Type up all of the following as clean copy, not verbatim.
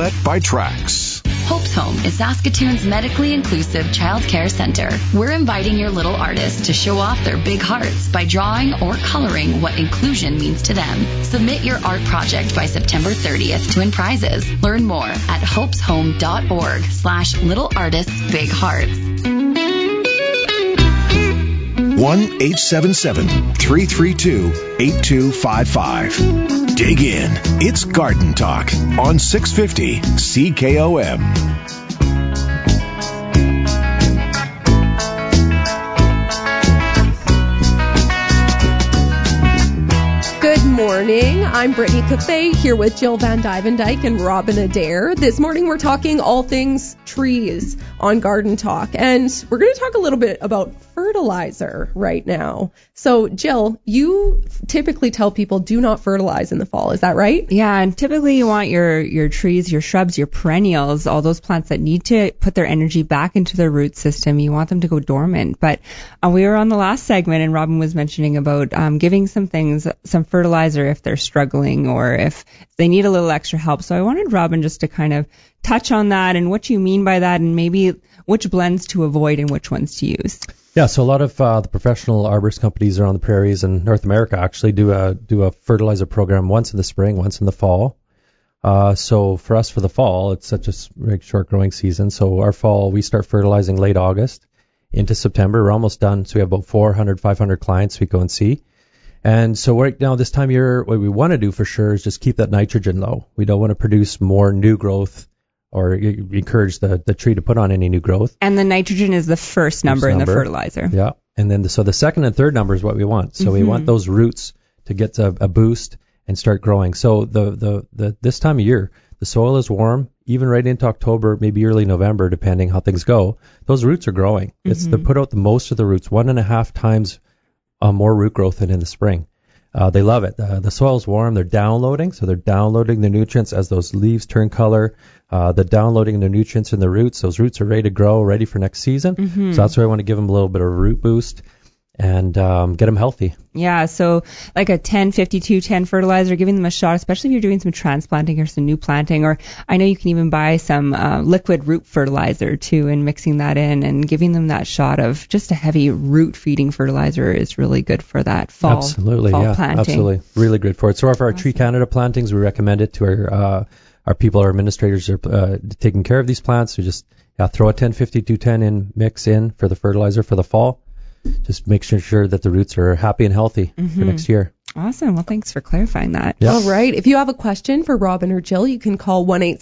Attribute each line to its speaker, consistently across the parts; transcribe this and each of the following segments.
Speaker 1: Sunset by Trax.
Speaker 2: Hope's Home is Saskatoon's medically inclusive child care center. We're inviting your little artists to show off their big hearts by drawing or coloring what inclusion means to them. Submit your art project by September 30th to win prizes. Learn more at hopeshome.org/littleartistsbighearts.
Speaker 1: 1-877-332-8255. Dig in. It's Garden Talk on 650 CKOM.
Speaker 3: Good morning. I'm Brittany Cathay here with Jill Van Dyke and Robin Adair. This morning we're talking all things trees on Garden Talk, and we're going to talk a little bit about fertilizer right now. So, Jill, you typically tell people do not fertilize in the fall. Is that right?
Speaker 4: Yeah, and typically you want your trees, your shrubs, your perennials, all those plants that need to put their energy back into their root system. You want them to go dormant. But we were on the last segment, and Robin was mentioning about giving some fertilizer if they're struggling or if they need a little extra help. So I wanted Robin just to kind of touch on that and what you mean by that, and maybe which blends to avoid and which ones to use.
Speaker 5: Yeah, so a lot of the professional arborist companies around the prairies in North America actually do a fertilizer program once in the spring, once in the fall. So for us, for the fall, it's such a short growing season. So our fall, we start fertilizing late August into September. We're almost done. So we have about 400, 500 clients we go and see. And so right now, this time of year, what we want to do for sure is just keep that nitrogen low. We don't want to produce more new growth or encourage the tree to put on any new growth.
Speaker 4: And the nitrogen is the first number in the fertilizer.
Speaker 5: Yeah. And then so the second and third number is what we want. So we want those roots to get a boost and start growing. So the this time of year, the soil is warm, even right into October, maybe early November, depending how things go. Those roots are growing. It's to put out the most of the roots, 1.5 times more root growth than in the spring. They love it. The soil's warm. They're downloading. So they're downloading the nutrients as those leaves turn color. They're downloading the nutrients in the roots. Those roots are ready to grow, ready for next season. So that's why I want to give them a little bit of a root boost and get them healthy.
Speaker 4: Yeah, so like a 10-52-10 fertilizer, giving them a shot, especially if you're doing some transplanting or some new planting. Or I know you can even buy some liquid root fertilizer too, and mixing that in and giving them that shot of just a heavy root feeding fertilizer is really good for that fall.
Speaker 5: Absolutely,
Speaker 4: fall
Speaker 5: yeah,
Speaker 4: planting.
Speaker 5: Absolutely, really good for it. So for our Tree Canada plantings, we recommend it to our people, our administrators are taking care of these plants. So just throw a 10-52-10 in, mix in for the fertilizer for the fall. Just make sure that the roots are happy and healthy for next year.
Speaker 4: Awesome. Well, thanks for clarifying that.
Speaker 5: Yep.
Speaker 3: All right. If you have a question for Robin or Jill, you can call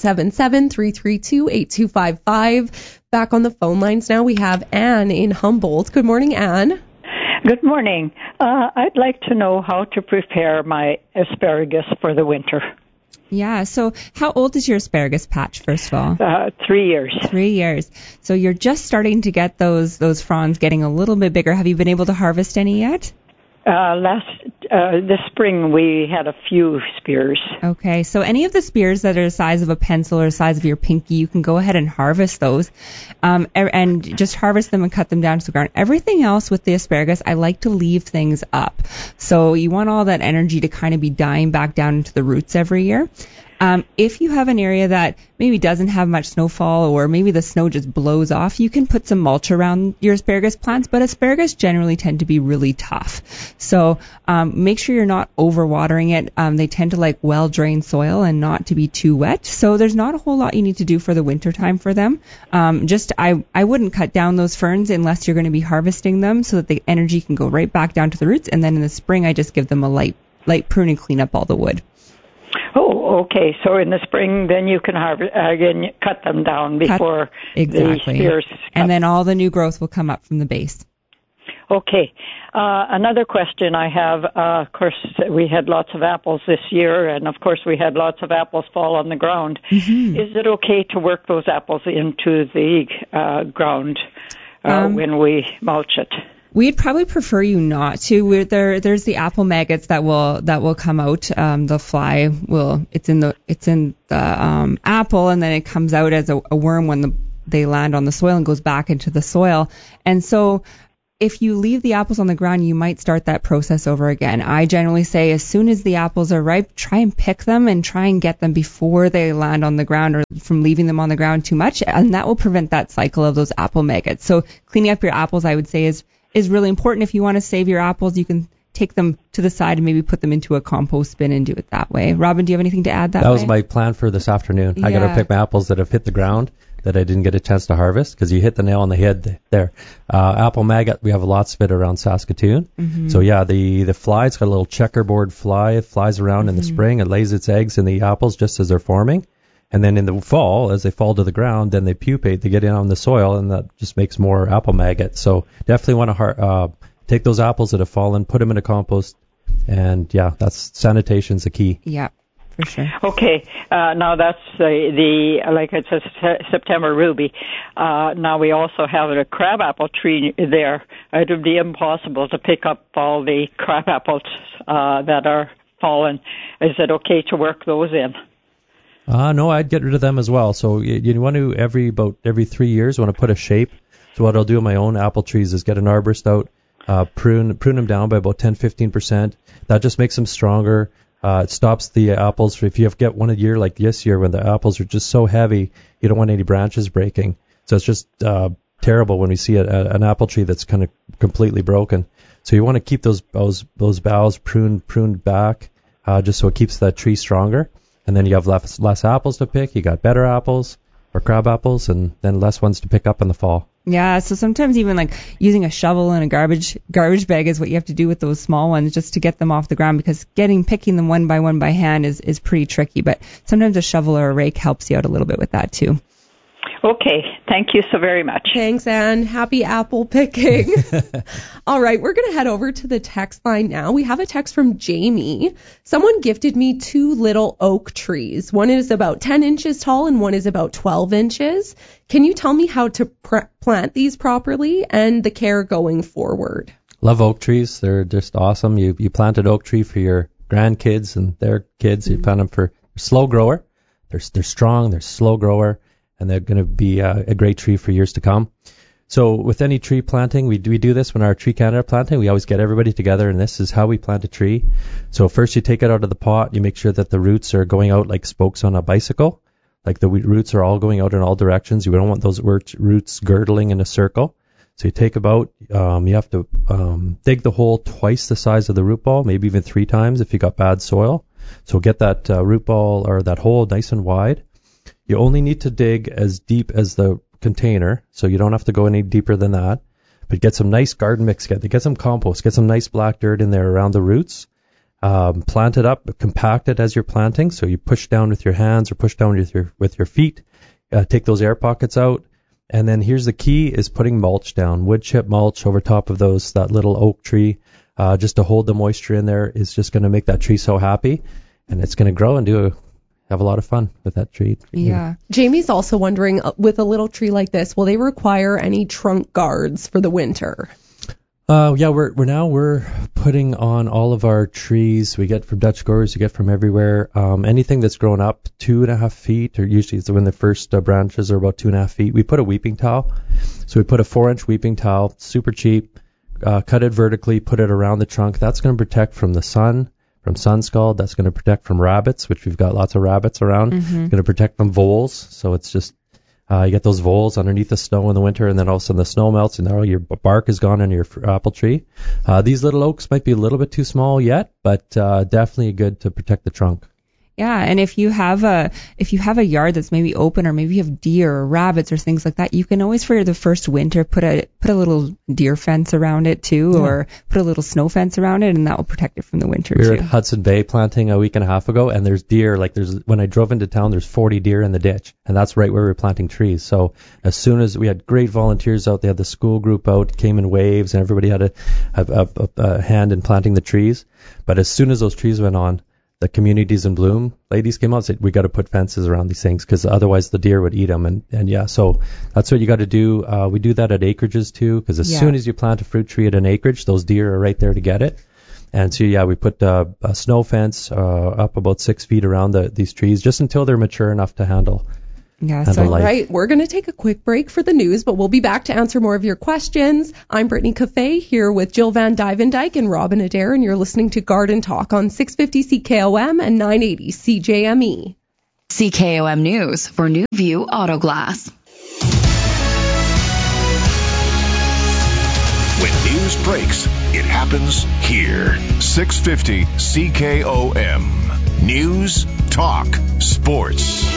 Speaker 3: 1-877-332-8255. Back on the phone lines now, we have Anne in Humboldt. Good morning, Anne.
Speaker 6: Good morning. I'd like to know how to prepare my asparagus for the winter.
Speaker 4: Yeah, so how old is your asparagus patch, first of all?
Speaker 6: 3 years.
Speaker 4: 3 years. So you're just starting to get those fronds getting a little bit bigger. Have you been able to harvest any yet?
Speaker 6: This spring we had a few spears.
Speaker 4: Okay, so any of the spears that are the size of a pencil or the size of your pinky, you can go ahead and harvest those, and just harvest them and cut them down to the ground. Everything else with the asparagus, I like to leave things up. So you want all that energy to kind of be dying back down into the roots every year. If you have an area that maybe doesn't have much snowfall or maybe the snow just blows off, you can put some mulch around your asparagus plants, but asparagus generally tend to be really tough. So make sure you're not overwatering it. They tend to like well-drained soil and not to be too wet. So there's not a whole lot you need to do for the winter time for them. I wouldn't cut down those ferns unless you're going to be harvesting them so that the energy can go right back down to the roots. And then in the spring, I just give them a light prune and clean up all the wood.
Speaker 6: Oh, okay. So in the spring, then you can cut them down before the spears.
Speaker 4: And then all the new growth will come up from the base.
Speaker 6: Okay. Another question I have, of course, we had lots of apples this year, and of course we had lots of apples fall on the ground. Is it okay to work those apples into the ground when we mulch it?
Speaker 4: We'd probably prefer you not to. There's the apple maggots that will come out. The fly it's in the apple, and then it comes out as a worm when they land on the soil and goes back into the soil. And so if you leave the apples on the ground, you might start that process over again. I generally say as soon as the apples are ripe, try and pick them and try and get them before they land on the ground or from leaving them on the ground too much, and that will prevent that cycle of those apple maggots. So cleaning up your apples, I would say, is really important. If you want to save your apples, you can take them to the side and maybe put them into a compost bin and do it that way. Robin, do you have anything to add that way?
Speaker 5: That was my plan for this afternoon. I got to pick my apples that have hit the ground that I didn't get a chance to harvest, because you hit the nail on the head there. Apple maggot, we have lots of it around Saskatoon.
Speaker 4: Mm-hmm.
Speaker 5: So yeah, the fly, it's got a little checkerboard fly. It flies around in the spring. It lays its eggs in the apples just as they're forming. And then in the fall, as they fall to the ground, then they pupate, they get in on the soil, and that just makes more apple maggot. So definitely want to take those apples that have fallen, put them in a compost, and yeah, sanitation's the key.
Speaker 4: Yeah. For sure.
Speaker 6: Okay, now that's the like it says September ruby. Now we also have a crabapple tree there. It would be impossible to pick up all the crabapples that are fallen. Is it okay to work those in?
Speaker 5: No, I'd get rid of them as well. So you want to every 3 years want to put a shape. So what I'll do on my own apple trees is get an arborist out, prune them down by about 10-15%. That just makes them stronger. It stops the apples. If you get one a year like this year when the apples are just so heavy, you don't want any branches breaking. So it's just terrible when we see an apple tree that's kind of completely broken. So you want to keep those boughs pruned back, just so it keeps that tree stronger. And then you have less apples to pick. You got better apples or crab apples, and then less ones to pick up in the fall.
Speaker 4: Yeah, so sometimes even like using a shovel and a garbage bag is what you have to do with those small ones just to get them off the ground, because picking them one by hand is pretty tricky. But sometimes a shovel or a rake helps you out a little bit with that too.
Speaker 6: Okay, thank you so very much.
Speaker 3: Thanks, Anne. Happy apple picking. All right, we're going to head over to the text line now. We have a text from Jamie. Someone gifted me 2 little oak trees. One is about 10 inches tall and one is about 12 inches. Can you tell me how to plant these properly and the care going forward?
Speaker 5: Love oak trees. They're just awesome. You plant an oak tree for your grandkids and their kids. You plant them for slow grower. They're strong. They're slow grower. And they're going to be a great tree for years to come. So with any tree planting, we do this when our Tree Canada planting. We always get everybody together, and this is how we plant a tree. So first you take it out of the pot. You make sure that the roots are going out like spokes on a bicycle. Like the roots are all going out in all directions. You don't want those roots girdling in a circle. So you take about, you have to dig the hole twice the size of the root ball, maybe even 3 times if you got bad soil. So get that root ball or that hole nice and wide. You only need to dig as deep as the container, so you don't have to go any deeper than that. But get some nice garden mix, get some compost, get some nice black dirt in there around the roots. Plant it up, compact it as you're planting, so you push down with your hands or push down with your feet. Take those air pockets out, and then here's the key: is putting mulch down, wood chip mulch over top of that little oak tree, just to hold the moisture in there. Is just going to make that tree so happy, and it's going to grow and have a lot of fun with that tree.
Speaker 3: Yeah. Jamie's also wondering, with a little tree like this, will they require any trunk guards for the winter?
Speaker 5: Yeah, we're putting on all of our trees. We get from Dutch growers, we get from everywhere. Anything that's grown up 2.5 feet, or usually it's when the first branches are about 2.5 feet, we put a weeping towel. So we put a 4-inch weeping towel, super cheap, cut it vertically, put it around the trunk. That's going to protect from the sun, from sun scald. That's going to protect from rabbits, which we've got lots of rabbits around.
Speaker 4: Mm-hmm.
Speaker 5: Going to protect from voles. So it's just, you get those voles underneath the snow in the winter, and then all of a sudden the snow melts and now your bark is gone on your apple tree. These little oaks might be a little bit too small yet, but definitely good to protect the trunk.
Speaker 4: Yeah, and if you have a yard that's maybe open, or maybe you have deer or rabbits or things like that, you can always for the first winter put a little deer fence around it too, or put a little snow fence around it, and that will protect it from the winter too.
Speaker 5: We were at Hudson Bay planting a week and a half ago, and there's deer. When I drove into town, there's 40 deer in the ditch, and that's right where we were planting trees. So as soon as we had great volunteers out, they had the school group out, came in waves, and everybody had a hand in planting the trees. But as soon as those trees went on, the Communities in Bloom ladies came out and said, we got to put fences around these things because otherwise the deer would eat them. And yeah, so that's what you got to do. We do that at acreages too, because as soon as you plant a fruit tree at an acreage, those deer are right there to get it. And so, yeah, we put a snow fence up about 6 feet around these trees just until they're mature enough to handle.
Speaker 4: Yeah,
Speaker 5: and
Speaker 4: so
Speaker 5: the life.
Speaker 3: Right, we're going to take a quick break for the news, but we'll be back to answer more of your questions. I'm Brittany Cafe here with Jill Van Dyke and Robin Adair, and you're listening to Garden Talk on 650 CKOM and 980 CJME.
Speaker 2: CKOM News for New View Auto Glass.
Speaker 1: When news breaks, it happens here. 650 CKOM. News, talk, sports.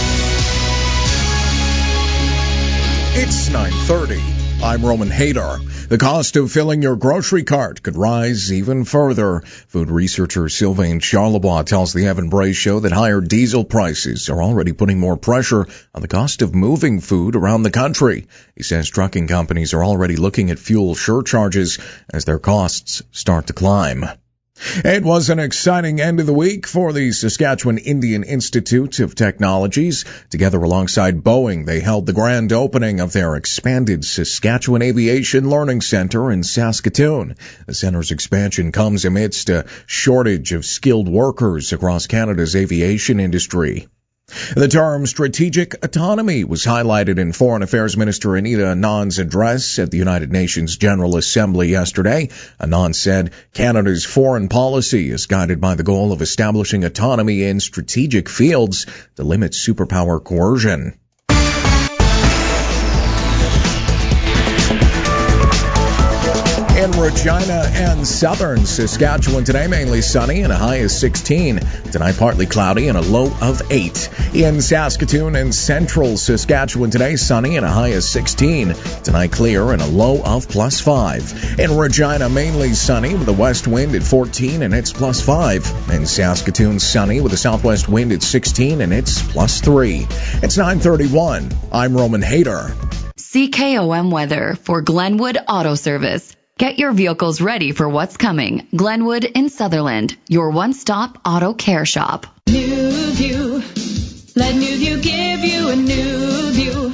Speaker 7: It's 9:30. I'm Roman Hadar. The cost of filling your grocery cart could rise even further. Food researcher Sylvain Charlebois tells the Evan Bray Show that higher diesel prices are already putting more pressure on the cost of moving food around the country. He says trucking companies are already looking at fuel surcharges as their costs start to climb. It was an exciting end of the week for the Saskatchewan Indian Institute of Technologies. Together alongside Boeing, they held the grand opening of their expanded Saskatchewan Aviation Learning Center in Saskatoon. The center's expansion comes amidst a shortage of skilled workers across Canada's aviation industry. The term strategic autonomy was highlighted in Foreign Affairs Minister Anita Anand's address at the United Nations General Assembly yesterday. Anand said Canada's foreign policy is guided by the goal of establishing autonomy in strategic fields to limit superpower coercion. In Regina and southern Saskatchewan today, mainly sunny and a high of 16. Tonight, partly cloudy and a low of 8. In Saskatoon and central Saskatchewan today, sunny and a high of 16. Tonight, clear and a low of plus 5. In Regina, mainly sunny with a west wind at 14 and it's plus 5. In Saskatoon, sunny with a southwest wind at 16 and it's plus 3. It's 9:31. I'm Roman Hadar.
Speaker 2: CKOM weather for Glenwood Auto Service. Get your vehicles ready for what's coming. Glenwood in Sutherland, your one-stop auto care shop.
Speaker 8: New View. Let New View give you a new view.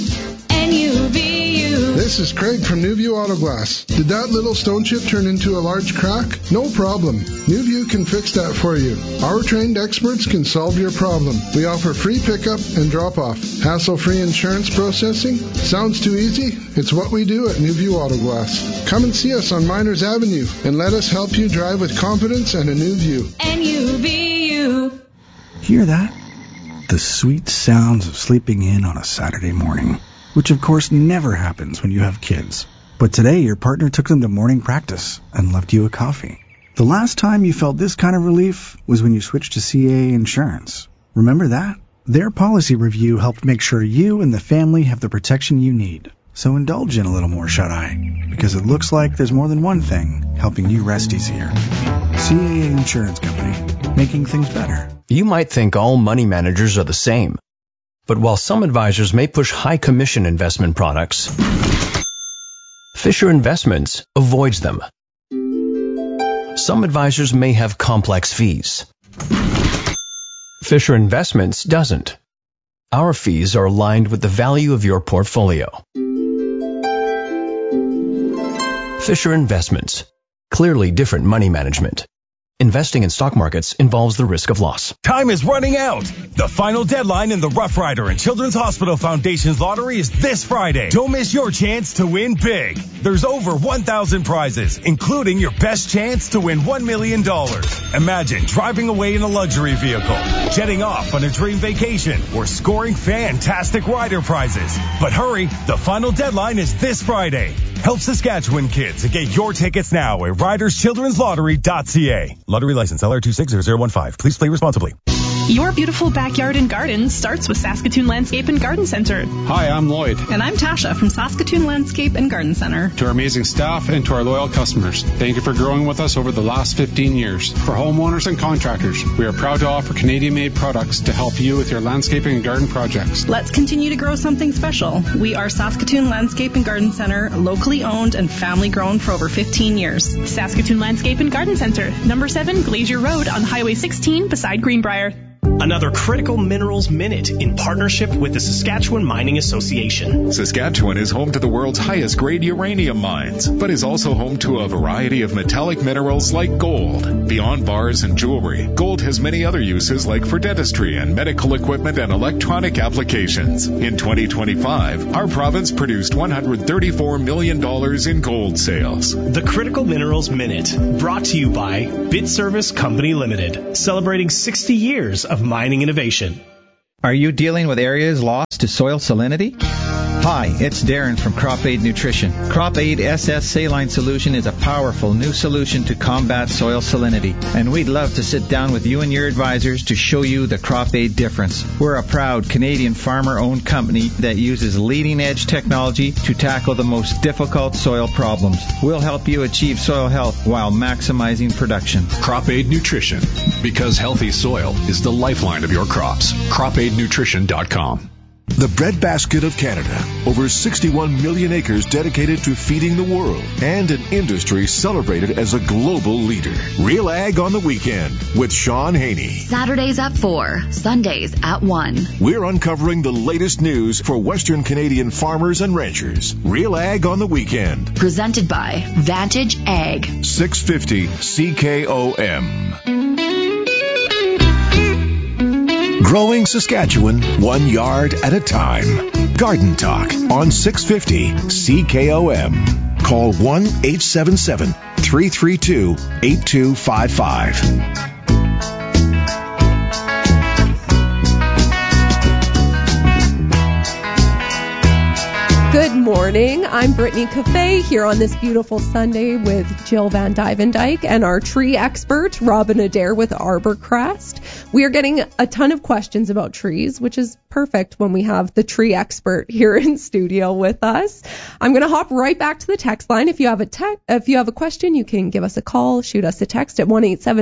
Speaker 8: NUVU.
Speaker 9: This is Craig from New View Auto Glass. Did that little stone chip turn into a large crack? No problem. New View can fix that for you. Our trained experts can solve your problem. We offer free pickup and drop-off. Hassle-free insurance processing? Sounds too easy? It's what we do at New View Auto Glass. Come and see us on Miners Avenue and let us help you drive with confidence and a new view.
Speaker 8: NUVU.
Speaker 10: Hear that? The sweet sounds of sleeping in on a Saturday morning, which of course never happens when you have kids. But today your partner took them to morning practice and left you a coffee. The last time you felt this kind of relief was when you switched to CAA Insurance. Remember that? Their policy review helped make sure you and the family have the protection you need. So indulge in a little more shut-eye, because it looks like there's more than one thing helping you rest easier. CAA Insurance Company, making things better.
Speaker 11: You might think all money managers are the same. But while some advisors may push high commission investment products, Fisher Investments avoids them. Some advisors may have complex fees. Fisher Investments doesn't. Our fees are aligned with the value of your portfolio. Fisher Investments. Clearly different money management. Investing in stock markets involves the risk of loss.
Speaker 12: Time is running out. The final deadline in the Rough Rider and Children's Hospital Foundation's lottery is this Friday. Don't miss your chance to win big. There's over 1,000 prizes, including your best chance to win $1 million. Imagine driving away in a luxury vehicle, jetting off on a dream vacation, or scoring fantastic rider prizes. But hurry, the final deadline is this Friday. Help Saskatchewan kids and get your tickets now at riderschildrenslottery.ca. Lottery license LR260015. Please play responsibly.
Speaker 13: Your beautiful backyard and garden starts with Saskatoon Landscape and Garden Center.
Speaker 14: Hi, I'm Lloyd.
Speaker 13: And I'm Tasha from Saskatoon Landscape and Garden Center.
Speaker 14: To our amazing staff and to our loyal customers, thank you for growing with us over the last 15 years. For homeowners and contractors, we are proud to offer Canadian-made products to help you with your landscaping and garden projects.
Speaker 13: Let's continue to grow something special. We are Saskatoon Landscape and Garden Center, locally owned and family grown for over 15 years.
Speaker 15: Saskatoon Landscape and Garden Center, number 7 Glacier Road on Highway 16 beside Greenbrier. Another Critical Minerals Minute in partnership with the Saskatchewan Mining Association.
Speaker 16: Saskatchewan is home to the world's highest grade uranium mines, but is also home to a variety of metallic minerals like gold. Beyond bars and jewelry, gold has many other uses like for dentistry and medical equipment and electronic applications. In 2025, our province produced $134 million in gold sales.
Speaker 15: The Critical Minerals Minute, brought to you by BitService Company Limited, celebrating 60 years of mining innovation.
Speaker 17: Are you dealing with areas lost to soil salinity? Hi, it's Darren from Crop Aid Nutrition. Crop Aid SS Saline Solution is a powerful new solution to combat soil salinity, and we'd love to sit down with you and your advisors to show you the Crop Aid difference. We're a proud Canadian farmer-owned company that uses leading-edge technology to tackle the most difficult soil problems. We'll help you achieve soil health while maximizing production.
Speaker 18: Crop Aid Nutrition, because healthy soil is the lifeline of your crops. CropAidNutrition.com.
Speaker 1: The breadbasket of Canada. Over 61 million acres dedicated to feeding the world. And an industry celebrated as a global leader. Real Ag on the Weekend with Sean Haney.
Speaker 2: Saturdays at 4, Sundays at 1.
Speaker 1: We're uncovering the latest news for Western Canadian farmers and ranchers. Real Ag on the Weekend.
Speaker 2: Presented by Vantage Ag.
Speaker 1: 650 CKOM. Growing Saskatchewan, 1 yard at a time. Garden Talk on 650 CKOM. Call 1-877-332-8255.
Speaker 3: Good morning. I'm Brittany Cafe here on this beautiful Sunday with Jill Van Dyke and our tree expert, Robin Adair with Arborcrest. We are getting a ton of questions about trees, which is perfect when we have the tree expert here in studio with us. I'm going to hop right back to the text line. If you have a question, you can give us a call, shoot us a text at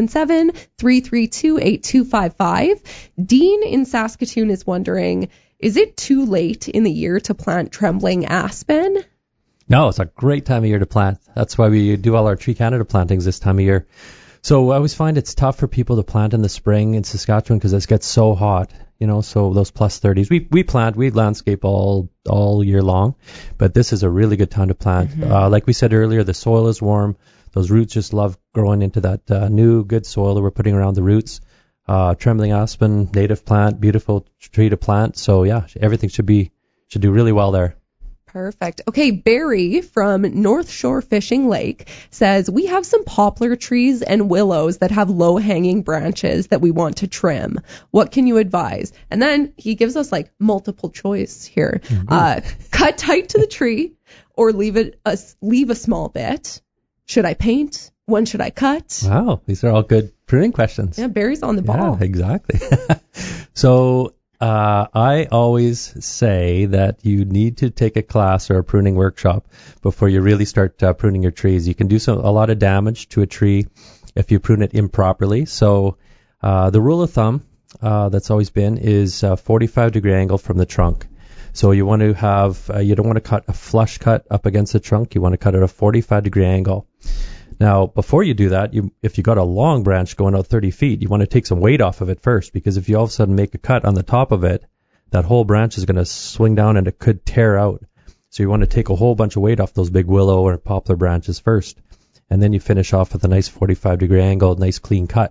Speaker 3: 1-877-332-8255. Dean in Saskatoon is wondering, is it too late in the year to plant trembling aspen?
Speaker 5: No, it's a great time of year to plant. That's why we do all our Tree Canada plantings this time of year. So I always find it's tough for people to plant in the spring in Saskatchewan because it gets so hot, so those plus 30s. We landscape all year long, but this is a really good time to plant. Mm-hmm. Like we said earlier, the soil is warm. Those roots just love growing into that new good soil that we're putting around the roots. Trembling aspen, native plant, beautiful tree to plant. So yeah, everything should do really well there.
Speaker 3: Perfect. Okay, Barry from North Shore Fishing Lake says, we have some poplar trees and willows that have low-hanging branches that we want to trim. What can you advise? And then he gives us multiple choice here. Mm-hmm. Cut tight to the tree or leave a small bit. Should I paint? When should I cut?
Speaker 5: Wow, these are all good pruning questions.
Speaker 3: Yeah, Barry's on the ball.
Speaker 5: Yeah, exactly. So I always say that you need to take a class or a pruning workshop before you really start pruning your trees. You can do a lot of damage to a tree if you prune it improperly. So the rule of thumb that's always been is 45-degree angle from the trunk. So you want to have, you don't want to cut a flush cut up against the trunk. You want to cut at a 45-degree angle. Now, before you do that, if you got a long branch going out 30 feet, you want to take some weight off of it first, because if you all of a sudden make a cut on the top of it, that whole branch is going to swing down and it could tear out. So you want to take a whole bunch of weight off those big willow or poplar branches first, and then you finish off with a nice 45-degree angle, nice clean cut.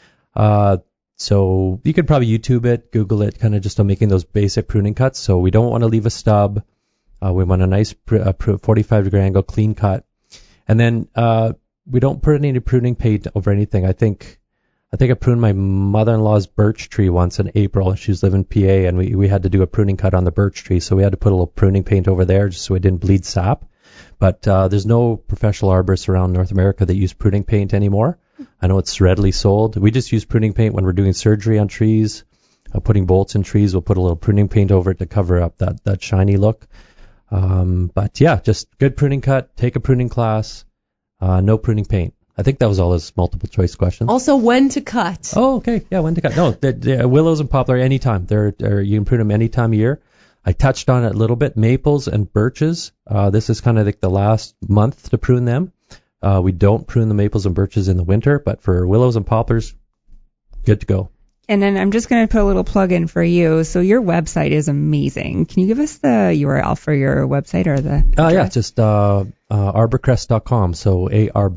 Speaker 5: So you could probably YouTube it, Google it, kind of just on making those basic pruning cuts. So we don't want to leave a stub. We want a nice 45-degree angle, clean cut. And then we don't put any pruning paint over anything. I think I pruned my mother-in-law's birch tree once in April. She was living in PA, and we had to do a pruning cut on the birch tree, so we had to put a little pruning paint over there just so it didn't bleed sap. But there's no professional arborists around North America that use pruning paint anymore. I know it's readily sold. We just use pruning paint when we're doing surgery on trees, putting bolts in trees. We'll put a little pruning paint over it to cover up that shiny look. But yeah, just good pruning cut. Take a pruning class. No pruning paint. I think that was all his multiple choice questions.
Speaker 3: Also, when to cut.
Speaker 5: Oh, okay. Yeah, when to cut. No, the willows and poplar anytime. You can prune them any time of year. I touched on it a little bit. Maples and birches. This is kind of like the last month to prune them. We don't prune the maples and birches in the winter, but for willows and poplars, good to go.
Speaker 4: And then I'm just going to put a little plug in for you. So your website is amazing. Can you give us the URL for your website or the
Speaker 5: Yeah, just arborcrest.com. So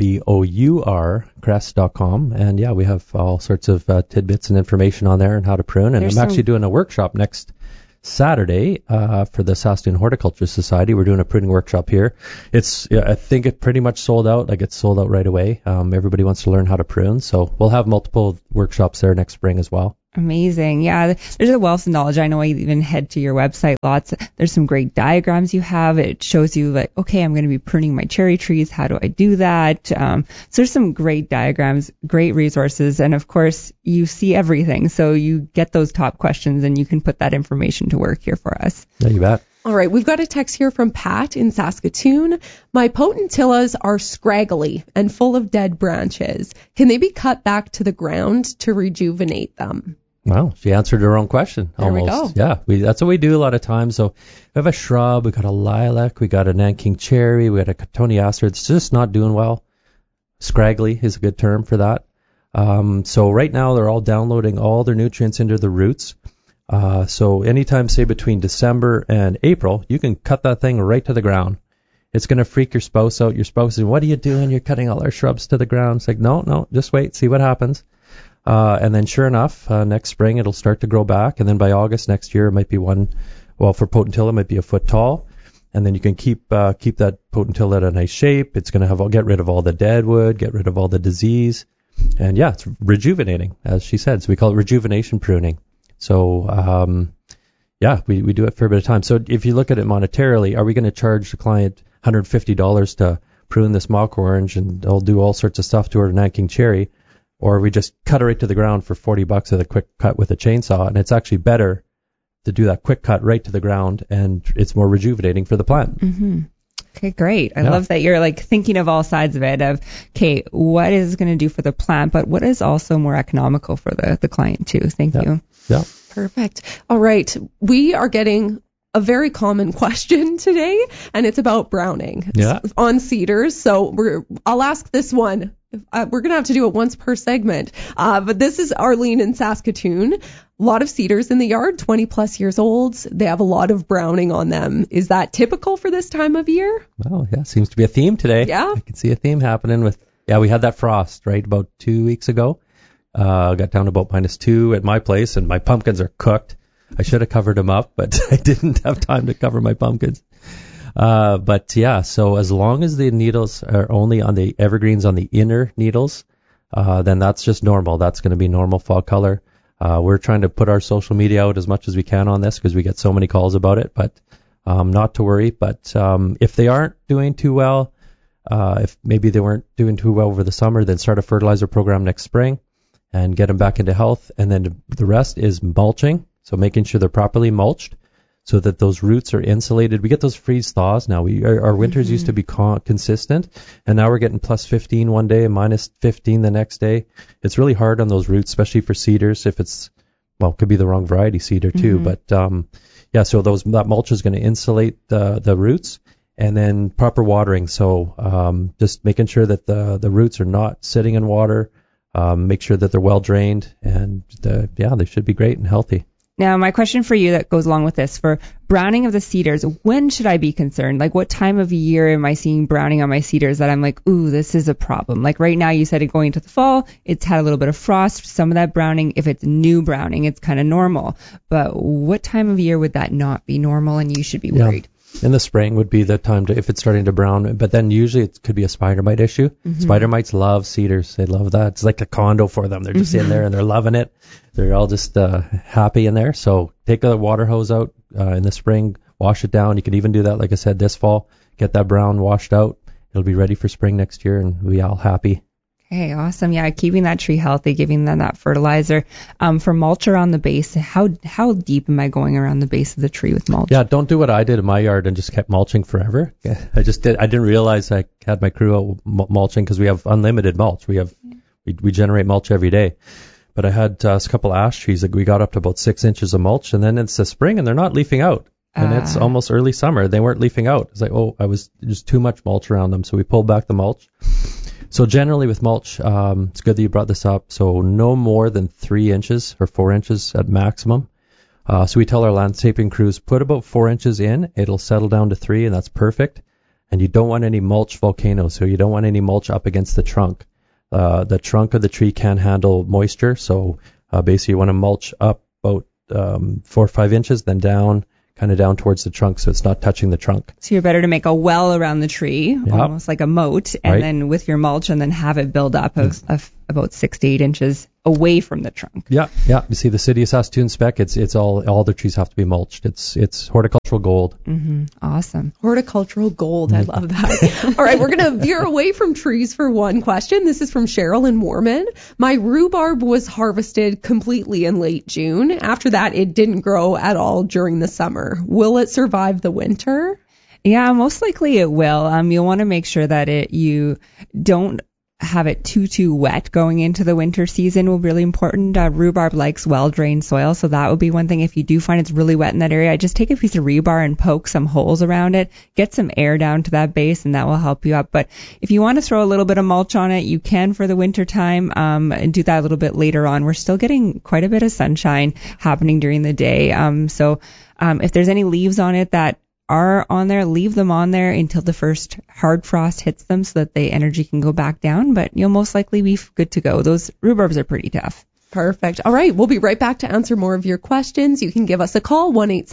Speaker 5: ARBOUR crest.com. And yeah, we have all sorts of tidbits and information on there and how to prune. And I'm actually doing a workshop next Saturday for the Saskatoon Horticulture Society. We're doing a pruning workshop here. I think it pretty much sold out. Like it's sold out right away. Everybody wants to learn how to prune, so we'll have multiple workshops there next spring as well.
Speaker 4: Amazing. Yeah, there's a wealth of knowledge. I know I even head to your website lots. There's some great diagrams you have. It shows you like, okay, I'm going to be pruning my cherry trees. How do I do that? So there's some great diagrams, great resources. And of course, you see everything. So you get those top questions and you can put that information to work here for us.
Speaker 5: Yeah, you bet.
Speaker 3: All right, we've got a text here from Pat in Saskatoon. My potentillas are scraggly and full of dead branches. Can they be cut back to the ground to rejuvenate them?
Speaker 5: Well, she answered her own question.
Speaker 3: There
Speaker 5: almost.
Speaker 3: we go.
Speaker 5: Yeah, that's what we do a lot of times. So we have a shrub, we got a lilac, we got a Nanking cherry, we got a cotoneaster. It's just not doing well. Scraggly is a good term for that. So right now they're all downloading all their nutrients into the roots. So anytime, say between December and April, you can cut that thing right to the ground. It's going to freak your spouse out. Your spouse is, what are you doing? You're cutting all our shrubs to the ground. It's like, no, just wait, see what happens. And then sure enough, next spring it'll start to grow back. And then by August next year, it might be for potentilla, it might be a foot tall. And then you can keep that potentilla at a nice shape. It's going to get rid of all the dead wood, get rid of all the disease. And yeah, it's rejuvenating, as she said. So we call it rejuvenation pruning. So, we do it for a bit of time. So if you look at it monetarily, are we going to charge the client $150 to prune this mock orange and they'll do all sorts of stuff to her Nanking cherry? Or we just cut it right to the ground for $40 at a quick cut with a chainsaw, and it's actually better to do that quick cut right to the ground, and it's more rejuvenating for the plant.
Speaker 4: Mm-hmm. Okay, great. I love that you're like thinking of all sides of it of, okay, what is it going to do for the plant, but what is also more economical for the client too. Thank you.
Speaker 5: Yeah.
Speaker 3: Perfect. All right. We are getting a very common question today, and it's about browning on cedars. So I'll ask this one. We're going to have to do it once per segment. But this is Arlene in Saskatoon. A lot of cedars in the yard, 20 plus years old. They have a lot of browning on them. Is that typical for this time of year?
Speaker 5: Well, yeah, seems to be a theme today.
Speaker 3: Yeah.
Speaker 5: I can see a theme happening we had that frost, right, about 2 weeks ago. Got down to about -2 at my place, and my pumpkins are cooked. I should have covered them up, but I didn't have time to cover my pumpkins. So as long as the needles are only on the evergreens on the inner needles, then that's just normal. That's going to be normal fall color. We're trying to put our social media out as much as we can on this because we get so many calls about it, but not to worry. But if they aren't doing too well, if maybe they weren't doing too well over the summer, then start a fertilizer program next spring and get them back into health. And then the rest is mulching. So making sure they're properly mulched so that those roots are insulated. We get those freeze thaws now. Our winters used to be consistent, and now we're getting +15 one day and -15 the next day. It's really hard on those roots, especially for cedars. If it could be the wrong variety cedar too. But so that mulch is going to insulate the roots, and then proper watering. So just making sure that the roots are not sitting in water. Make sure that they're well drained, and they should be great and healthy.
Speaker 4: Now, my question for you that goes along with this, for browning of the cedars, when should I be concerned? Like, what time of year am I seeing browning on my cedars that I'm like, ooh, this is a problem? Like, right now, you said it going into the fall, it's had a little bit of frost, some of that browning. If it's new browning, it's kind of normal. But what time of year would that not be normal and you should be worried?
Speaker 5: In the spring would be the time if it's starting to brown, but then usually it could be a spider mite issue. Mm-hmm. Spider mites love cedars. They love that. It's like a condo for them. They're just in there and they're loving it. They're all just happy in there. So take a water hose out in the spring, wash it down. You can even do that, like I said, this fall. Get that brown washed out. It'll be ready for spring next year, and we'll be all happy.
Speaker 4: Okay, awesome. Yeah, keeping that tree healthy, giving them that fertilizer. For mulch around the base, how deep am I going around the base of the tree with mulch?
Speaker 5: Yeah, don't do what I did in my yard and just kept mulching forever. I didn't realize I had my crew out mulching because we have unlimited mulch. We generate mulch every day. But I had a couple ash trees that we got up to about 6 inches of mulch, and then it's the spring and they're not leafing out. And it's almost early summer. They weren't leafing out. It's like, it was just too much mulch around them. So we pulled back the mulch. So generally with mulch, it's good that you brought this up. So no more than 3 inches or 4 inches at maximum. So we tell our landscaping crews, put about 4 inches in. It'll settle down to 3, and that's perfect. And you don't want any mulch volcanoes, so you don't want any mulch up against the trunk. The trunk of the tree can handle moisture, so basically you want to mulch up about 4 or 5 inches, then down, kind of down towards the trunk, so it's not touching the trunk.
Speaker 4: So you're better to make a well around the tree, almost like a moat, and then with your mulch, and then have it build up about 6 to 8 inches away from the trunk.
Speaker 5: Yeah. You see, the City of Saskatoon spec, it's all the trees have to be mulched. It's horticultural gold.
Speaker 4: Mm-hmm. Awesome.
Speaker 3: Horticultural gold. I love that. All right, we're going to veer away from trees for one question. This is from Cheryl in Mormon. My rhubarb was harvested completely in late June. After that, it didn't grow at all during the summer. Will it survive the winter?
Speaker 4: Yeah, most likely it will. You'll want to make sure that you don't have it too wet going into the winter season will be really important. Rhubarb likes well-drained soil, so that would be one thing. If you do find it's really wet in that area, just take a piece of rebar and poke some holes around it, get some air down to that base, and that will help you up. But if you want to throw a little bit of mulch on it, you can for the winter time, and do that a little bit later on. We're still getting quite a bit of sunshine happening during the day. So if there's any leaves on it that are on there, leave them on there until the first hard frost hits them so that the energy can go back down, but you'll most likely be good to go. Those rhubarbs are pretty tough.
Speaker 3: Perfect. All right, we'll be right back to answer more of your questions. You can give us a call,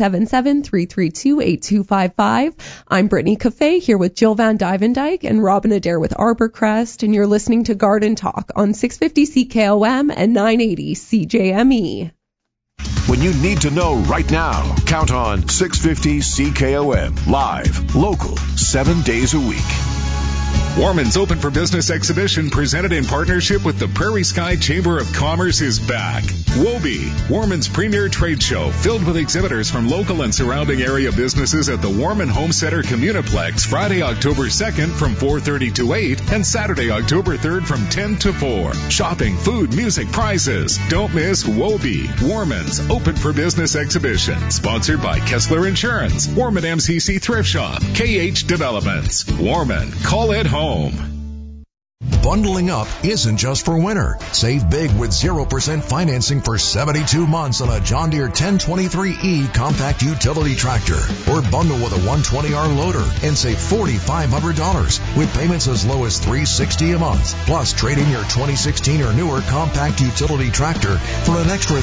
Speaker 3: 1-877-332-8255. I'm Brittany Cafe here with Jill Van Dyke and Robin Adair with Arborcrest, and you're listening to Garden Talk on 650 CKOM and 980 CJME.
Speaker 1: When you need to know right now, count on 650 CKOM, live, local, 7 days a week.
Speaker 16: Warman's Open for Business exhibition, presented in partnership with the Prairie Sky Chamber of Commerce, is back. WOBE, Warman's premier trade show, filled with exhibitors from local and surrounding area businesses at the Warman Home Center Communiplex, Friday, October 2nd from 4:30 to 8, and Saturday, October 3rd from 10 to 4. Shopping, food, music, prizes. Don't miss WOBE, Warman's Open for Business exhibition, sponsored by Kessler Insurance, Warman MCC Thrift Shop, KH Developments. Warman, call it home.
Speaker 1: Bundling up isn't just for winter. Save big with 0% financing for 72 months on a John Deere 1023E compact utility tractor. Or bundle with a 120R loader and save $4,500 with payments as low as $360 a month. Plus, trade in your 2016 or newer compact utility tractor for an extra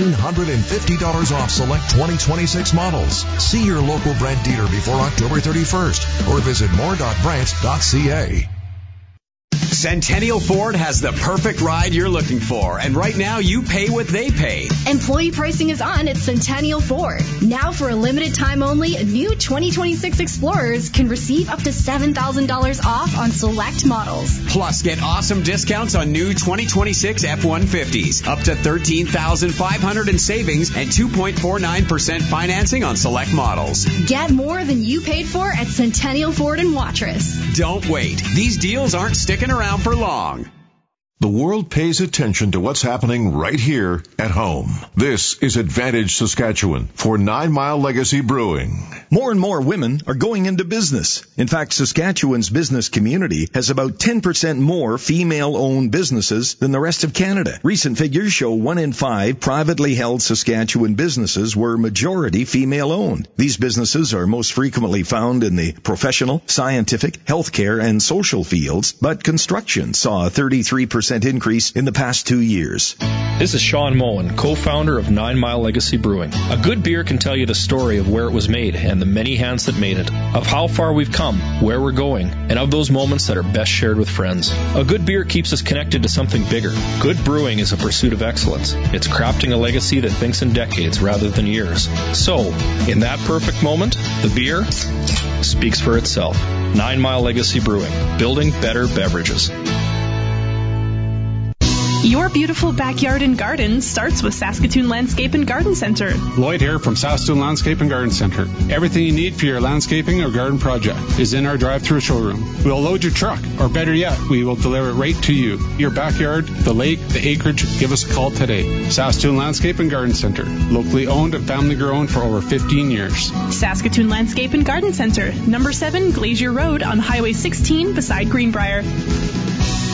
Speaker 1: $1,350 off select 2026 models. See your local Brent dealer before October 31st or visit more.brent.ca.
Speaker 19: Centennial Ford has the perfect ride you're looking for, and right now you pay what they pay.
Speaker 20: Employee pricing is on at Centennial Ford. Now for a limited time only, new 2026 Explorers can receive up to $7,000 off on select models.
Speaker 19: Plus, get awesome discounts on new 2026 F-150s, up to $13,500 in savings and 2.49% financing on select models.
Speaker 20: Get more than you paid for at Centennial Ford in Watrous.
Speaker 19: Don't wait. These deals aren't sticking around for long.
Speaker 1: The world pays attention to what's happening right here at home. This is Advantage Saskatchewan for 9 Mile Legacy Brewing.
Speaker 21: More and more women are going into business. In fact, Saskatchewan's business community has about 10% more female-owned businesses than the rest of Canada. Recent figures show 1 in 5 privately held Saskatchewan businesses were majority female-owned. These businesses are most frequently found in the professional, scientific, healthcare, and social fields, but construction saw a 33% increase in the past 2 years.
Speaker 22: This is Sean Moen, co-founder of 9 Mile Legacy Brewing. A good beer can tell you the story of where it was made and the many hands that made it, of how far we've come, where we're going, and of those moments that are best shared with friends. A good beer keeps us connected to something bigger. Good brewing is a pursuit of excellence. It's crafting a legacy that thinks in decades rather than years. So, in that perfect moment, the beer speaks for itself. 9 Mile Legacy Brewing, building better beverages.
Speaker 13: Your beautiful backyard and garden starts with Saskatoon Landscape and Garden Center.
Speaker 14: Lloyd here from Saskatoon Landscape and Garden Center. Everything you need for your landscaping or garden project is in our drive-through showroom. We'll load your truck, or better yet, we will deliver it right to you. Your backyard, the lake, the acreage, give us a call today. Saskatoon Landscape and Garden Center. Locally owned and family grown for over 15 years.
Speaker 13: Saskatoon Landscape and Garden Center, number 7 Glacier Road on Highway 16 beside Greenbrier.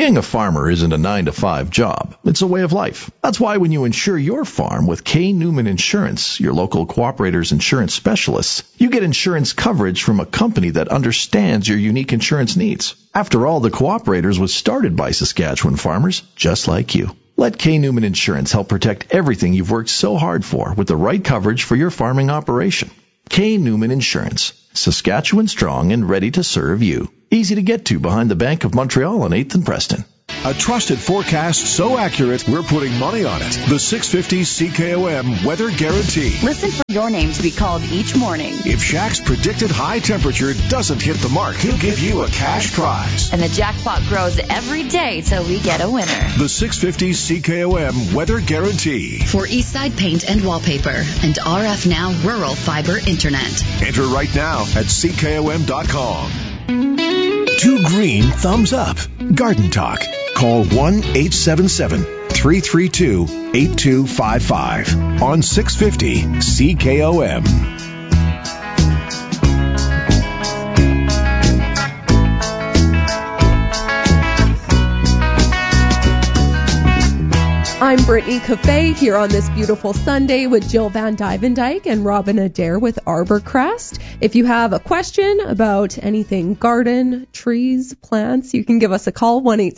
Speaker 21: Being a farmer isn't a 9-to-5 job. It's a way of life. That's why when you insure your farm with K. Newman Insurance, your local Cooperator's insurance specialists, you get insurance coverage from a company that understands your unique insurance needs. After all, the Cooperators was started by Saskatchewan farmers just like you. Let K. Newman Insurance help protect everything you've worked so hard for with the right coverage for your farming operation. K. Newman Insurance. Saskatchewan strong and ready to serve you. Easy to get to behind the Bank of Montreal on 8th and Preston.
Speaker 1: A trusted forecast so accurate, we're putting money on it. The 650 CKOM Weather Guarantee.
Speaker 2: Listen for your name to be called each morning.
Speaker 1: If Shaq's predicted high temperature doesn't hit the mark, he'll give you a cash prize.
Speaker 2: And the jackpot grows every day till we get a winner.
Speaker 1: The 650 CKOM Weather Guarantee.
Speaker 2: For Eastside Paint and Wallpaper and RF Now Rural Fiber Internet.
Speaker 1: Enter right now at CKOM.com. 2 green thumbs up. Garden Talk. Call 1-877-332-8255 on 650 CKOM.
Speaker 3: I'm Brittany Cafe here on this beautiful Sunday with Jill Van Dyke and Robin Adair with Arborcrest. If you have a question about anything garden, trees, plants, you can give us a call,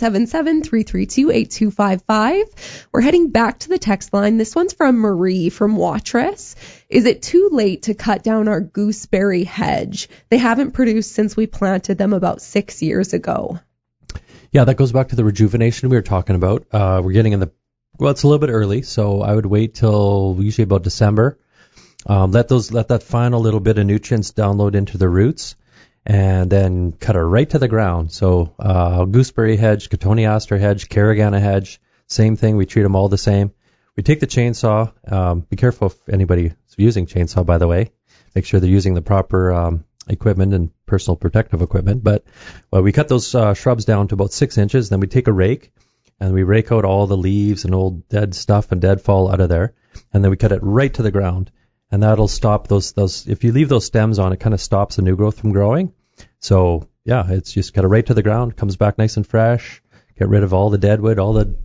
Speaker 3: 1-877-332-8255. We're heading back to the text line. This one's from Marie from Watrous. Is it too late to cut down our gooseberry hedge? They haven't produced since we planted them about 6 years ago.
Speaker 5: Yeah, that goes back to the rejuvenation we were talking about. We're getting in the Well, it's a little bit early, so I would wait till usually about December. Let that final little bit of nutrients download into the roots, and then cut it right to the ground. So gooseberry hedge, cotoneaster hedge, carragana hedge, same thing. We treat them all the same. We take the chainsaw. Be careful if anybody's using chainsaw, by the way. Make sure they're using the proper equipment and personal protective equipment. But we cut those shrubs down to about 6 inches. Then we take a rake. And we rake out all the leaves and old dead stuff and deadfall out of there. And then we cut it right to the ground. And that'll stop those, if you leave those stems on, it kind of stops the new growth from growing. So, yeah, it's just cut it right to the ground, comes back nice and fresh, get rid of all the deadwood, all the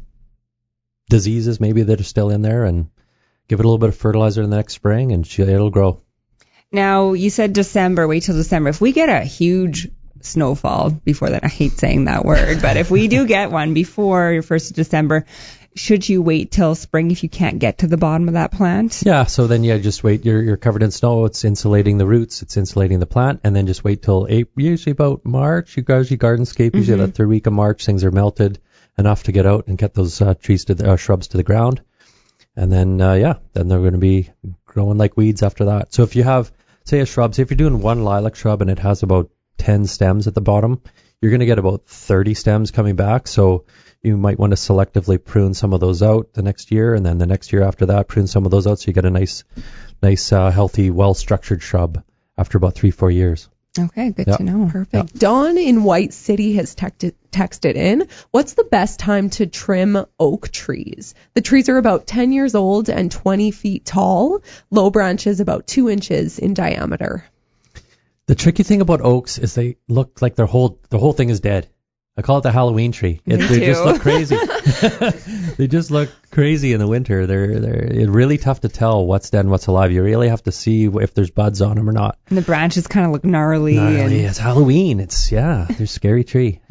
Speaker 5: diseases maybe that are still in there, and give it a little bit of fertilizer in the next spring, and it'll grow.
Speaker 4: Now, you said December, wait till December. If we get a huge snowfall before that, I hate saying that word, but if we do get one before your 1st of December, should you wait till spring if you can't get to the bottom of that plant?
Speaker 5: Yeah, so then just wait. You're covered in snow. It's insulating the roots. It's insulating the plant, and then just wait till usually about March. You guys, you gardenscape, usually that 3rd week of March, things are melted enough to get out and get those shrubs to the ground, and then then they're going to be growing like weeds after that. So if you have, say, a shrub, say if you're doing one lilac shrub and it has about 10 stems at the bottom, you're going to get about 30 stems coming back. So you might want to selectively prune some of those out the next year, and then the next year after that, prune some of those out so you get a nice, healthy, well-structured shrub after about 3-4 years.
Speaker 4: Okay, good to know.
Speaker 3: Perfect. Dawn in White City has texted in, what's the best time to trim oak trees? The trees are about 10 years old and 20 feet tall, low branches about 2 inches in diameter.
Speaker 5: The tricky thing about oaks is they look like the whole thing is dead. I call it the Halloween tree. They just look crazy. They just look crazy in the winter. It's really tough to tell what's dead and what's alive. You really have to see if there's buds on them or not.
Speaker 4: And the branches kind of look gnarly.
Speaker 5: It's Halloween. They're a scary tree.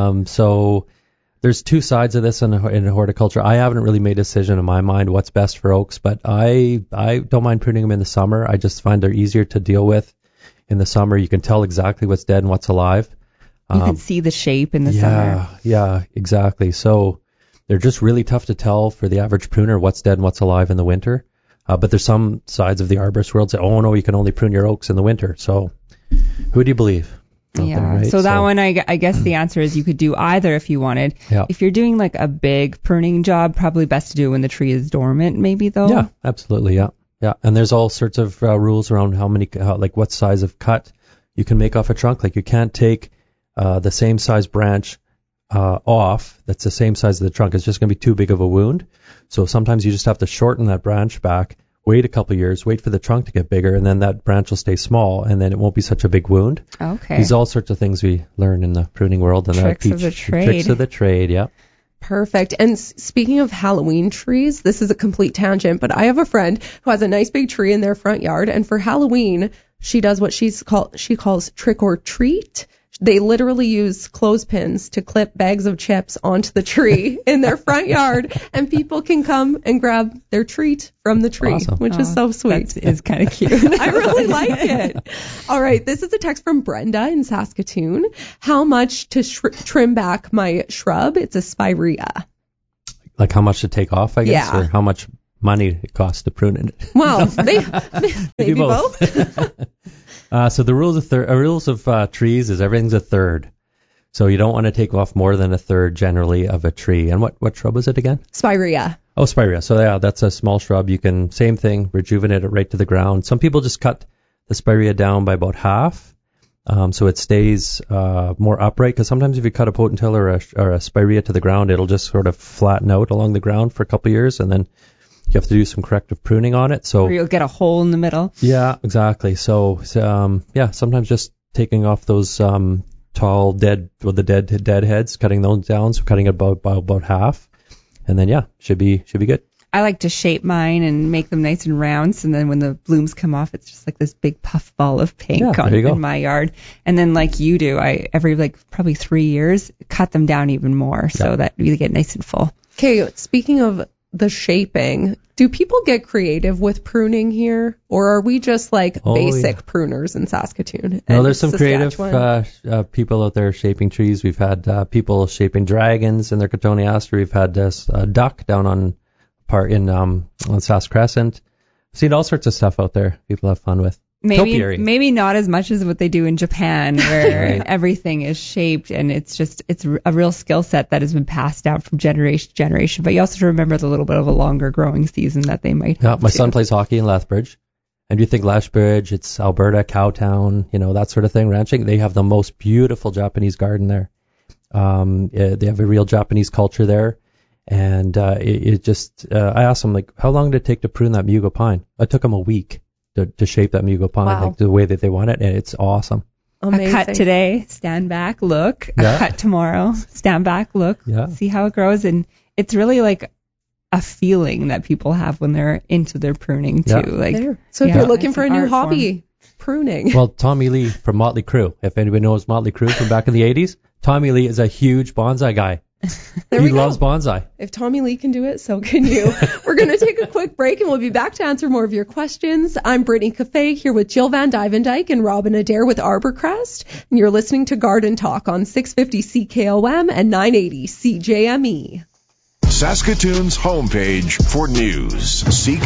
Speaker 5: So there's 2 sides of this in horticulture. I haven't really made a decision in my mind what's best for oaks, but I don't mind pruning them in the summer. I just find they're easier to deal with. In the summer, you can tell exactly what's dead and what's alive.
Speaker 4: You can see the shape in the summer.
Speaker 5: Yeah, exactly. So they're just really tough to tell for the average pruner what's dead and what's alive in the winter. But there's some sides of the arborist world say, oh, no, you can only prune your oaks in the winter. So who do you believe?
Speaker 4: Yeah. Right? So that one, I guess the answer is you could do either if you wanted. Yeah. If you're doing like a big pruning job, probably best to do it when the tree is dormant, maybe though.
Speaker 5: Yeah, absolutely. Yeah. Yeah, and there's all sorts of rules around what size of cut you can make off a trunk. Like you can't take the same size branch off that's the same size as the trunk. It's just going to be too big of a wound. So sometimes you just have to shorten that branch back wait a couple years, wait for the trunk to get bigger, and then that branch will stay small, and then it won't be such a big wound.
Speaker 4: Okay.
Speaker 5: These are all sorts of things we learn in the pruning world. And
Speaker 4: Tricks of the trade.
Speaker 5: Tricks of the trade, yeah.
Speaker 3: Perfect. And speaking of Halloween trees, this is a complete tangent, but I have a friend who has a nice big tree in their front yard, and for Halloween, she does what she calls trick or treat. They literally use clothespins to clip bags of chips onto the tree in their front yard, and people can come and grab their treat from the tree, which is so sweet.
Speaker 4: That is kind of cute.
Speaker 3: I really like it. All right, this is a text from Brenda in Saskatoon. How much to trim back my shrub? It's a spirea.
Speaker 5: Like how much to take off, I guess,
Speaker 3: Yeah.
Speaker 5: or how much money it costs to prune it.
Speaker 3: Well, maybe both.
Speaker 5: So the rules of trees is everything's a third. So you don't want to take off more than a third generally of a tree. And what shrub is it again?
Speaker 3: Spirea.
Speaker 5: Oh, spirea. So yeah, that's a small shrub. You can, same thing, rejuvenate it right to the ground. Some people just cut the spirea down by about half. So it stays more upright, because sometimes if you cut a potential or a spirea to the ground, it'll just sort of flatten out along the ground for a couple of years, and then you have to do some corrective pruning on it. So
Speaker 4: Or you'll get a hole in the middle.
Speaker 5: yeah, exactly. So sometimes just taking off those tall dead heads, cutting those down, so cutting it about half, and then should be good.
Speaker 4: I like to shape mine and make them nice and round, so then when the blooms come off, it's just like this big puff ball of pink in my yard. And then like you do, I every probably 3 years cut them down even more so that you get nice and full.
Speaker 3: Okay, speaking of the shaping, do people get creative with pruning here, or are we just like basic pruners in Saskatoon?
Speaker 5: No, there's some creative people out there shaping trees. We've had people shaping dragons in their cotoneaster. We've had this duck down on Sask Crescent. I've seen all sorts of stuff out there people have fun with.
Speaker 4: Maybe not as much as what they do in Japan, where everything is shaped, and it's a real skill set that has been passed down from generation to generation. But you also have to remember the little bit of a longer growing season that they might have.
Speaker 5: My son plays hockey in Lethbridge, and you think Lethbridge, it's Alberta, Cowtown, that sort of thing, ranching. They have the most beautiful Japanese garden there. They have a real Japanese culture there. And I asked him, like, how long did it take to prune that Mugo pine? It took him a week to shape that Mugo pine like the way that they want it, and it's awesome.
Speaker 3: Amazing.
Speaker 4: A cut today, stand back, look. A cut tomorrow, stand back, look. See how it grows. And it's really like a feeling that people have when they're into their pruning too.
Speaker 3: So if you're looking for a new hobby, pruning.
Speaker 5: Well, Tommy Lee from Motley Crue, if anybody knows Motley Crue from back in the 80s, Tommy Lee is a huge bonsai guy. He loves bonsai.
Speaker 3: If Tommy Lee can do it, so can you. We're going to take a quick break, and we'll be back to answer more of your questions. I'm Brittany Cafe here with Jill Van Dyke and Robin Adair with Arborcrest, and you're listening to Garden Talk on 650 CKOM and 980 CJME.
Speaker 1: Saskatoon's homepage for news,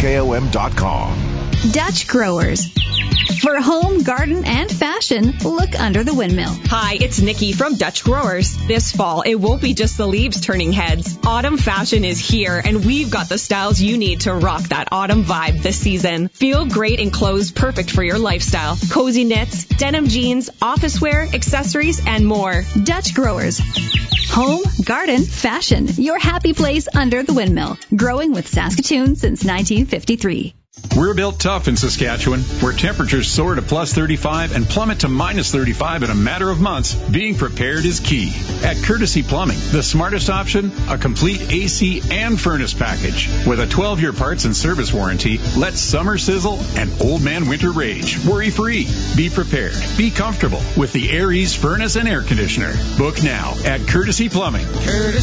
Speaker 1: CKOM.com.
Speaker 20: Dutch Growers. For home, garden, and fashion, look under the windmill.
Speaker 6: Hi, it's Nikki from Dutch Growers. This fall, it won't be just the leaves turning heads. Autumn fashion is here, and we've got the styles you need to rock that autumn vibe this season. Feel great in clothes perfect for your lifestyle. Cozy knits, denim jeans, office wear, accessories, and more.
Speaker 20: Dutch Growers. Home, garden, fashion. Your happy place under the windmill. Growing with Saskatoon since 1953.
Speaker 18: We're built tough in Saskatchewan, where temperatures soar to plus 35 and plummet to minus 35 in a matter of months. Being prepared is key. At Courtesy Plumbing, the smartest option, a complete AC and furnace package. With a 12-year parts and service warranty, let summer sizzle and old man winter rage. Worry-free. Be prepared. Be comfortable with the Air Ease furnace and air conditioner. Book now at Courtesy Plumbing.